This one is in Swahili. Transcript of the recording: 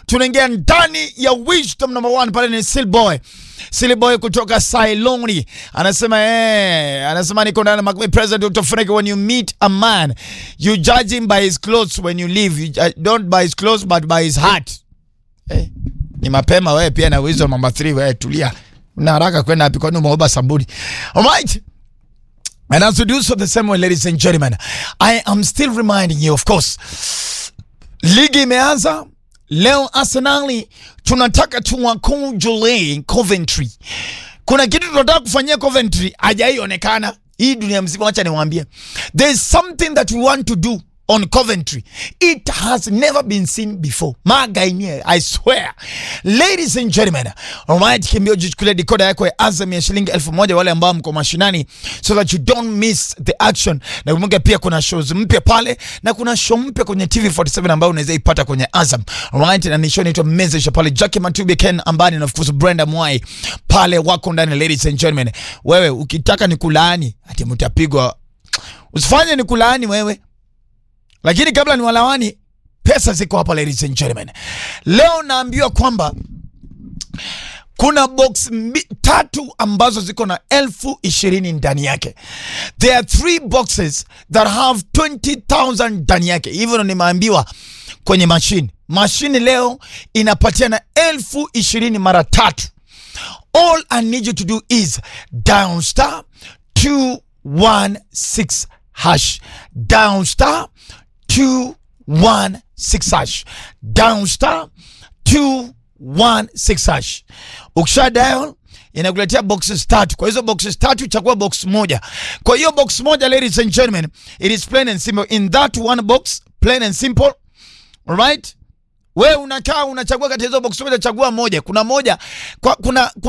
Tunaingia ndani ya wisdom number 1 pale ni Silly Boy kutoka Sailoni. Anasema niko ndani na President Dr. Frank, when you meet a man, you judge him by his clothes when you leave. You don't by his clothes but by his heart. Ni mapema wewe pia na wisdom number 3 wewe tulia. Una haraka kwenda wapi kwani umeoba sabuni? All right. And as we do so the same way, ladies and gentlemen, I am still reminding you, of course, ligi imeanza. Leo Arsenal tunataka tuwakonjole Coventry. Kuna kitu tunataka kufanyia Coventry hajaionekana hii dunia mzima. Acha niwaambie, there is something that we want to do on Coventry. It has never been seen before. Magainie, I swear. Ladies and gentlemen, alright, kimbio jichukulia decoder yako ya Azam ya shilingi 1000 wale ambao mko mashinani, so that you don't miss the action. Na kumbuka pia kuna shows mpya pale na kuna show mpya kwenye TV47 ambayo unaweza ipata kwenye Azam. Alright, na ni show inaitwa Message pale Jackie Matubi, Ken Ambani na of course Brenda Mwai pale wako ndani. Ladies and gentlemen, wewe ukitaka nikulaani ati mtapigwa, usifanye nikulaani wewe. Lakini kabla ni walawani, pesa ziko hapa ladies and gentlemen. Leo naambiwa kwamba kuna box 3 ambazo ziko na 20,000 ndani yake. There are 3 boxes that have 20,000 ndani yake. Hivyo nimeambiwa kwenye machine leo inapatia na 20,000 mara 3. All I need you to do is dial star 216 hash. Down star 216 hash. Down star 216 hash. Ukisha dial inakuletea boxes 3. Kwa hizo boxes 3 chagua box moja. Kwa hiyo box moja ladies and gentlemen, it is plain and simple. In that one box, plain and simple. All right? Wewe unakaa unachagua kati ya hizo box moja, chagua moja. Kuna